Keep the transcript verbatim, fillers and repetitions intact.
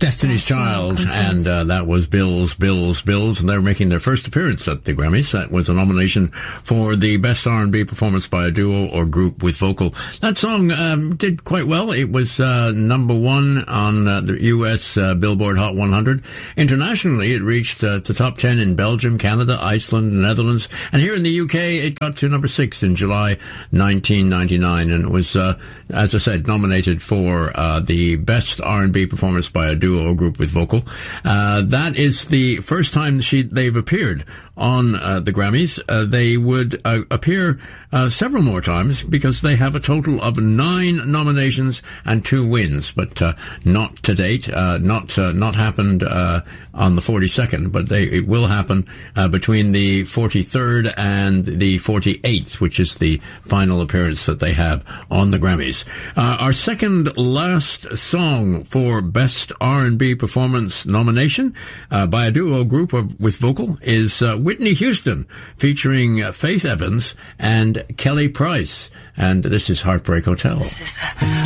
Destiny's Child, and uh, that was Bills, Bills, Bills, and they were making their first appearance at the Grammys. That was a nomination for the Best R and B Performance by a Duo or Group with Vocal. That song um, did quite well. It was uh, number one on uh, the U S uh, Billboard Hot one hundred. Internationally, it reached uh, the top ten in Belgium, Canada, Iceland, the Netherlands, and here in the U K, it got to number six in July nineteen ninety-nine, and it was, uh, as I said, nominated for uh, the Best R and B Performance by a Duo or Group with Vocal. Uh, that is the first time she they've appeared on uh, the Grammys. Uh, they would uh, appear uh, several more times because they have a total of nine nominations and two wins, but uh, not to date. Uh, not uh, not happened uh, on the forty-second, but they it will happen uh, between the forty-third and the forty-eighth, which is the final appearance that they have on the Grammys. Uh, our second last song for Best R and B Performance nomination uh, by a duo group of, with vocal is uh, Whitney Houston, featuring Faith Evans and Kelly Price. And this is Heartbreak Hotel. This is the